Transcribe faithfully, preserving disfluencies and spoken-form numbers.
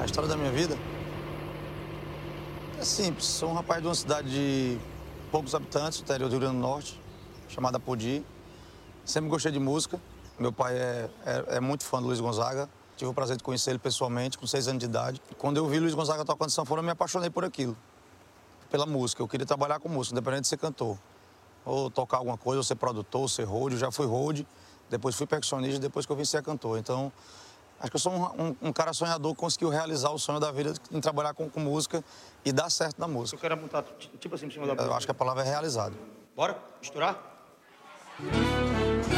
A história da minha vida é simples. Sou um rapaz de uma cidade de poucos habitantes, do interior do Rio Grande do Norte, chamada Podi. Sempre gostei de música. Meu pai é, é, é muito fã do Luiz Gonzaga. Tive o prazer de conhecer ele pessoalmente, com seis anos de idade. Quando eu vi Luiz Gonzaga tocando sanfona, eu me apaixonei por aquilo, pela música. Eu queria trabalhar com música, independente de ser cantor. Ou tocar alguma coisa, ou ser produtor, ou ser road. Eu já fui road, depois fui percussionista, depois que eu vim ser cantor. Então, acho que eu sou um, um, um cara sonhador que conseguiu realizar o sonho da vida em trabalhar com, com música e dar certo na música. Eu quero montar, tipo assim, em cima da Eu acho que a palavra é realizado. Bora? Misturar?